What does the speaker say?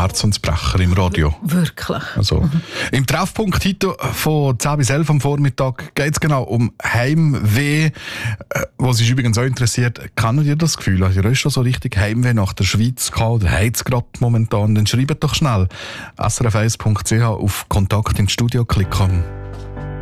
Herzensbrecher im Radio. Wirklich. Also, im Treffpunkt heute von 10 bis 11 am Vormittag geht es genau um Heimweh. Was ist übrigens auch interessiert, kennt ihr das Gefühl? Habt ihr schon so richtig Heimweh nach der Schweiz gehabt oder habt ihr gerade momentan? Dann schreibt doch schnell srf1.ch auf Kontakt ins Studio klicken.